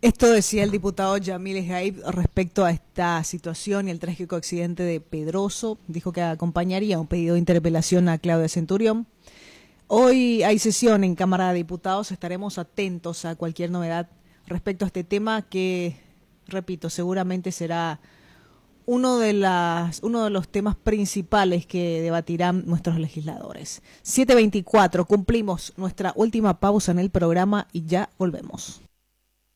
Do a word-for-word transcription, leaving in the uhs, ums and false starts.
Esto decía el diputado Yamil Gaib respecto a esta situación y el trágico accidente de Pedroso. Dijo que acompañaría un pedido de interpelación a Claudia Centurión. Hoy hay sesión en Cámara de Diputados. Estaremos atentos a cualquier novedad respecto a este tema que, repito, seguramente será uno de las uno de los temas principales que debatirán nuestros legisladores. siete veinticuatro, cumplimos nuestra última pausa en el programa y ya volvemos.